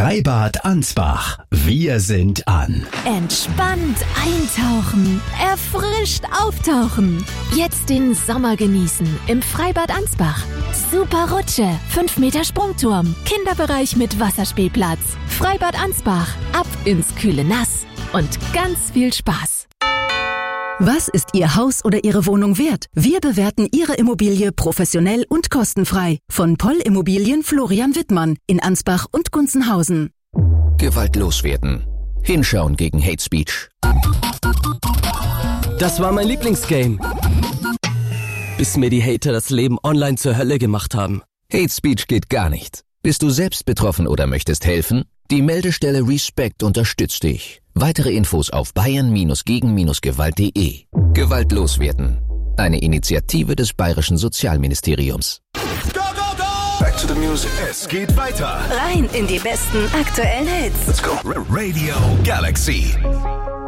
Freibad Ansbach. Wir sind an. Entspannt eintauchen, erfrischt auftauchen. Jetzt den Sommer genießen im Freibad Ansbach. Super Rutsche, 5 Meter Sprungturm, Kinderbereich mit Wasserspielplatz. Freibad Ansbach, ab ins kühle Nass und ganz viel Spaß. Was ist Ihr Haus oder Ihre Wohnung wert? Wir bewerten Ihre Immobilie professionell und kostenfrei. Von Poll Immobilien Florian Wittmann in Ansbach und Gunzenhausen. Gewaltlos werden. Hinschauen gegen Hate Speech. Das war mein Lieblingsgame. Bis mir die Hater das Leben online zur Hölle gemacht haben. Hate Speech geht gar nicht. Bist du selbst betroffen oder möchtest helfen? Die Meldestelle Respect unterstützt dich. Weitere Infos auf bayern-gegen-gewalt.de. Gewaltlos werden. Eine Initiative des Bayerischen Sozialministeriums. Go, go, go! Back to the music. Es geht weiter. Rein in die besten aktuellen Hits. Let's go. Radio Galaxy.